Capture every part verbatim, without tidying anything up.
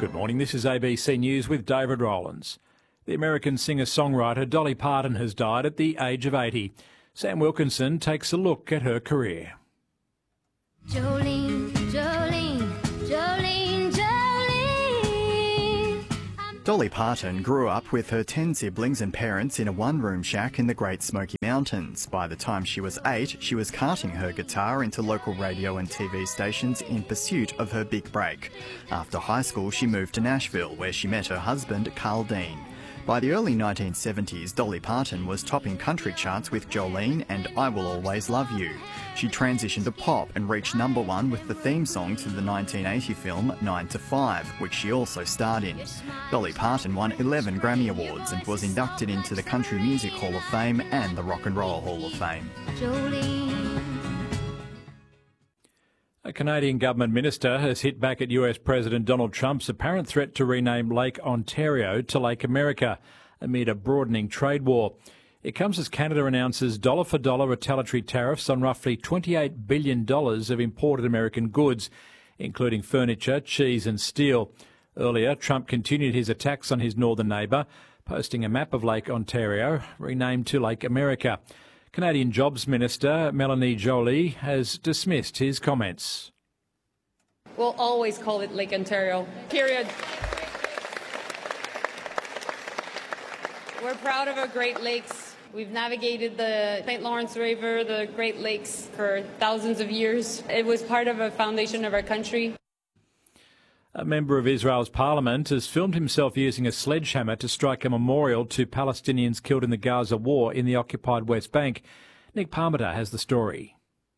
Good morning, this is A B C News with David Rowlands. The American singer-songwriter Dolly Parton has died at the age of eighty. Sam Wilkinson takes a look at her career. Jolene, Jolene, Jolene, Jolene. Dolly Parton grew up with her ten siblings and parents in a one-room shack in the Great Smoky Mountains. By the time she was eight, she was carting her guitar into local radio and T V stations in pursuit of her big break. After high school, she moved to Nashville, where she met her husband, Carl Dean. By the early nineteen seventies, Dolly Parton was topping country charts with Jolene and I Will Always Love You. She transitioned to pop and reached number one with the theme song to the nineteen eighty film nine to five, which she also starred in. Dolly Parton won eleven Grammy Awards and was inducted into the Country Music Hall of Fame and the Rock and Roll Hall of Fame. Jolene. A Canadian government minister has hit back at U S President Donald Trump's apparent threat to rename Lake Ontario to Lake America amid a broadening trade war. It comes as Canada announces dollar-for-dollar retaliatory tariffs on roughly twenty-eight billion dollars of imported American goods, including furniture, cheese and steel. Earlier, Trump continued his attacks on his northern neighbour, posting a map of Lake Ontario, renamed to Lake America. Canadian Jobs Minister Melanie Joly has dismissed his comments. We'll always call it Lake Ontario, period. We're proud of our Great Lakes. We've navigated the Saint Lawrence River, the Great Lakes, for thousands of years. It was part of a foundation of our country. A member of Israel's parliament has filmed himself using a sledgehammer to strike a memorial to Palestinians killed in the Gaza war in the occupied West Bank. Nick Parmenter has the story.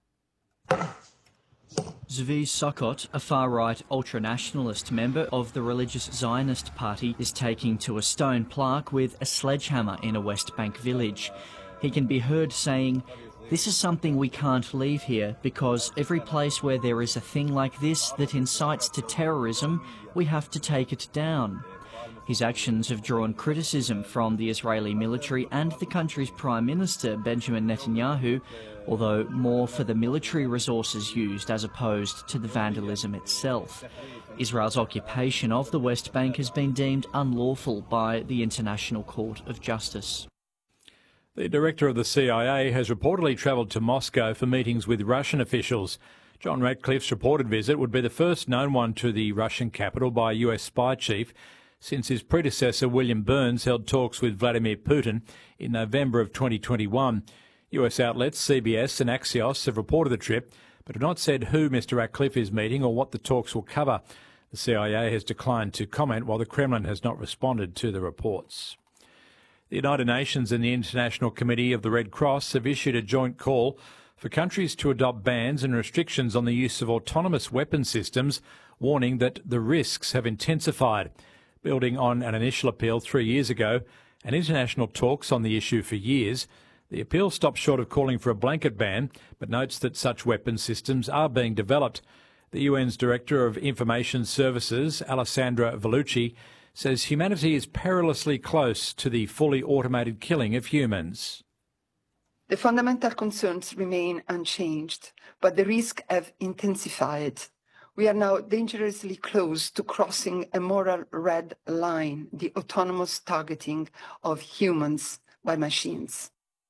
Zvi Sukkot, a far-right ultra-nationalist member of the religious Zionist party, is taking to a stone plaque with a sledgehammer in a West Bank village. He can be heard saying, "This is something we can't leave here, because every place where there is a thing like this that incites to terrorism, we have to take it down." His actions have drawn criticism from the Israeli military and the country's Prime Minister, Benjamin Netanyahu, although more for the military resources used as opposed to the vandalism itself. Israel's occupation of the West Bank has been deemed unlawful by the International Court of Justice. The director of the C I A has reportedly travelled to Moscow for meetings with Russian officials. John Ratcliffe's reported visit would be the first known one to the Russian capital by a U S spy chief since his predecessor William Burns held talks with Vladimir Putin in November of twenty twenty-one. U S outlets C B S and Axios have reported the trip, but have not said who Mr Ratcliffe is meeting or what the talks will cover. The C I A has declined to comment, while the Kremlin has not responded to the reports. The United Nations and the International Committee of the Red Cross have issued a joint call for countries to adopt bans and restrictions on the use of autonomous weapon systems, warning that the risks have intensified. Building on an initial appeal three years ago and international talks on the issue for years, the appeal stops short of calling for a blanket ban, but notes that such weapon systems are being developed. The U N's Director of Information Services, Alessandra Vellucci, says humanity is perilously close to the fully automated killing of humans. The fundamental concerns remain unchanged, but the risks have intensified. We are now dangerously close to crossing a moral red line, the autonomous targeting of humans by machines.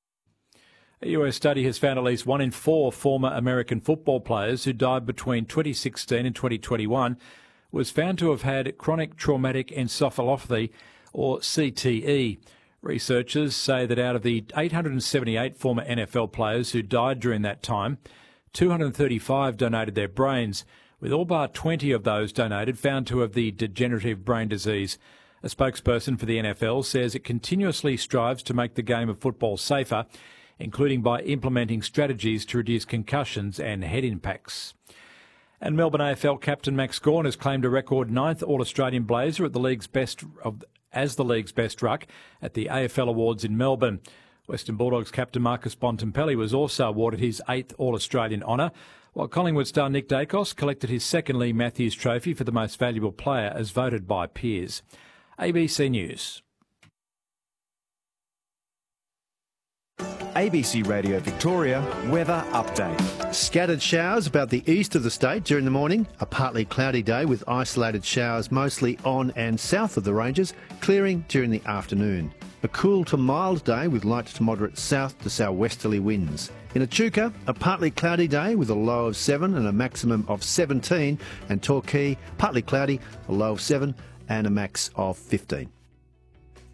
A U S study has found at least one in four former American football players who died between twenty sixteen and twenty twenty-one was found to have had chronic traumatic encephalopathy, or C T E. Researchers say that out of the eight hundred seventy-eight former N F L players who died during that time, two hundred thirty-five donated their brains, with all but twenty of those donated found to have the degenerative brain disease. A spokesperson for the N F L says it continuously strives to make the game of football safer, including by implementing strategies to reduce concussions and head impacts. And Melbourne A F L captain Max Gawn has claimed a record ninth All-Australian Blazer at the league's best of, as the league's best ruck at the A F L Awards in Melbourne. Western Bulldogs captain Marcus Bontempelli was also awarded his eighth All-Australian honour, while Collingwood star Nick Dacos collected his second Lee Matthews Trophy for the most valuable player as voted by peers. A B C News. A B C Radio Victoria weather update. Scattered showers about the east of the state during the morning. A partly cloudy day with isolated showers mostly on and south of the ranges, clearing during the afternoon. A cool to mild day with light to moderate south to southwesterly winds. In Echuca, a partly cloudy day with a low of seven and a maximum of seventeen. And Torquay, partly cloudy, a low of seven and a max of fifteen.